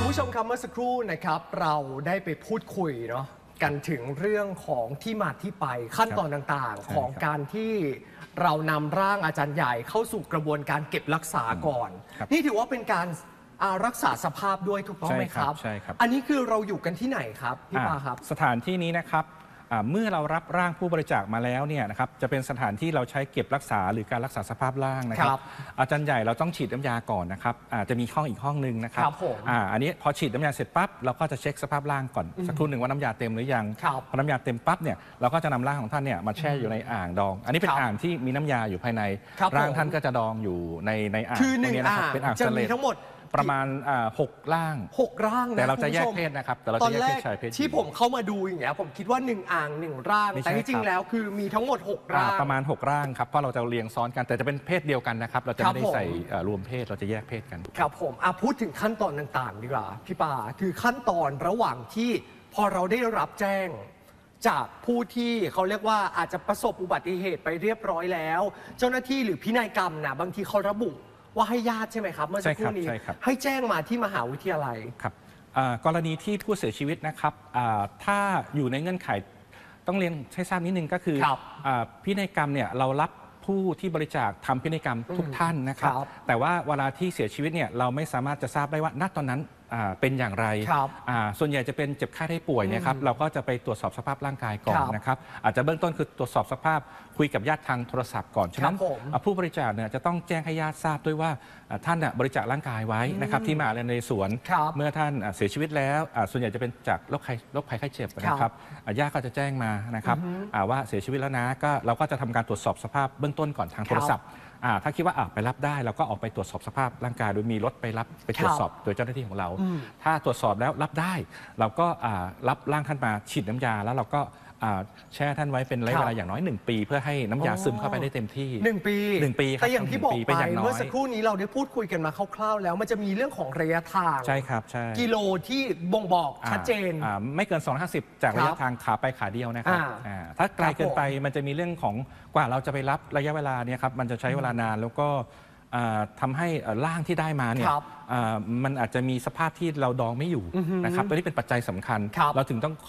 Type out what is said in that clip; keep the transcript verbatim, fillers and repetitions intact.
ผู้ชมครับเมื่อสักครู่นะครับเราได้ไปพูดคุยเนาะกันถึงเรื่องของที่มาที่ไปขั้นตอนต่างๆของการที่เรานำร่างอาจารย์ใหญ่เข้าสู่กระบวนการเก็บรักษาก่อนนี่ถือว่าเป็นการรักษาสภาพด้วยถูกต้องไหมครับใช่ครับอันนี้คือเราอยู่กันที่ไหนครับพี่ปาครับสถานที่นี้นะครับเมื่อเรารับร่างผู้บริจาคมาแล้วเนี่ยนะครับจะเป็นสถานที่เราใช้เก็บรักษาหรือการรักษาสภาพร่างนะครับอาจารย์ใหญ่เราต้องฉีดน้ำยาก่อนนะครับอาจจะมีห้องอีกห้องหนึ่งนะครับอันนี้พอฉีดน้ำยาเสร็จปั๊บเราก็จะเช็คสภาพร่างก่อนสักครู่หนึ่งว่าน้ำยาเต็มหรือยังพอน้ำยาเต็มปั๊บเนี่ยเราก็จะนำร่างของท่านเนี่ยมาแช่อยู่ในอ่างดองอันนี้เป็นอ่างที่มีน้ำยาอยู่ภายในร่างท่านก็จะดองอยู่ในในอ่างคือหนึ่งอ่างเป็นอ่างจะมีทั้งหมดประมาณหกร่างหกร่างนะแต่เราจะแยกเพศนะครับแต่เราจะแยกเพศชายเพศหญิงที่ผมเข้ามาดูอย่างเงี้ยผมคิดว่าหนึ่งอ่างหนึ่งร่างแต่ที่จริงแล้วคือมีทั้งหมดหกร่างประมาณหกร่างครับเพราะเราจะเรียงซ้อนกันแต่จะเป็นเพศเดียวกันนะครับเราจะไม่ได้ใส่รวมเพศเราจะแยกเพศกันครับผมพูดถึงขั้นตอนต่างๆดีกว่าพี่ปาคือขั้นตอนระหว่างที่พอเราได้รับแจ้งจากผู้ที่เขาเรียกว่าอาจจะประสบอุบัติเหตุไปเรียบร้อยแล้วเจ้าหน้าที่หรือพินัยกรรมนะบางทีเขาระบุว่าให้ญาติใช่ไหมครับเมื่อสักครู่นี้ให้แจ้งมาที่มหาวิทยาลัยครับกรณีที่ผู้เสียชีวิตนะครับถ้าอยู่ในเงื่อนไขต้องเรียนให้ทราบนิดนึงก็คือพินัยกรรมเนี่ยเรารับผู้ที่บริจาคทำพินัยกรรมทุกท่านนะครับแต่ว่าเวลาที่เสียชีวิตเนี่ยเราไม่สามารถจะทราบได้ว่าณตอนนั้นเป็นอย่างไรส่วนใหญ่จะเป็นเจ็บไข้ได้ป่วยเนี่ยครับเราก็จะไปตรวจสอบสภาพร่างกายก่อนนะครับอาจจะเบื้องต้นคือตรวจสอบสภาพคุยกับญาติทางโทรศัพท์ก่อนฉะนั้นผู้บริจาคเนี่ยจะต้องแจ้งให้ญาติทราบด้วยว่าท่านบริจาคร่างกายไว้นะครับที่มหาวิทยาลัยนเรศวรเมื่อท่านเสียชีวิตแล้วส่วนใหญ่จะเป็นจากโรคภัยโรคภัยไข้เจ็บนะครับญาติก็จะแจ้งมานะครับว่าเสียชีวิตแล้วนะก็เราก็จะทำการตรวจสอบสภาพเบื้องต้นก่อนทางโทรศัพท์ถ้าคิดว่าไปรับได้เราก็ออกไปตรวจสอบสภาพร่างกายโดยมีรถไปรับไปตรวจสอบโดยเจ้าหน้าที่ของเราถ้าตรวจสอบแล้วรับได้เราก็รับร่างท่านมาฉีดน้ำยาแล้วเราก็แช่ท่านไว้เป็นระยะเวลาอย่างน้อยหนึ่งปีเพื่อให้น้ำยาซึมเข้าไปได้เต็มที่หนึ่งปีหนึ่งปีแต่อย่างที่บอกไปเมื่อสักครู่นี้เราได้พูดคุยกันมาคร่าวๆแล้วมันจะมีเรื่องของระยะทางใช่ครับใช่กิโลที่บ่งบอกชัดเจนไม่เกินสองร้อยห้าสิบจากระยะทางขาไปขาเดียวนะครับถ้าไกลเกินไปมันจะมีเรื่องของกว่าเราจะไปรับระยะเวลาเนี่ยครับมันจะใช้เวลานานแล้วก็ทำให้ร่างที่ได้มาเนี่ยมันอาจจะมีสภาพที่เราดองไม่อยู่นะครับตัวนี้เป็นปัจจัยสำคัญเราถึงต้อง